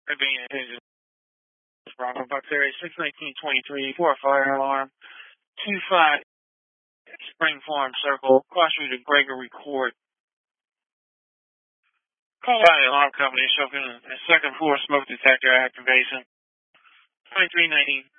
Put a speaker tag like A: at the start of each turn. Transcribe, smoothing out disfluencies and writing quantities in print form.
A: Advantage Bravo Bucks Area 61923 for a fire alarm. 25 Spring Farm Circle, cross street of Gregory Court. Call by the alarm company, showing a second floor smoke detector activation. 2319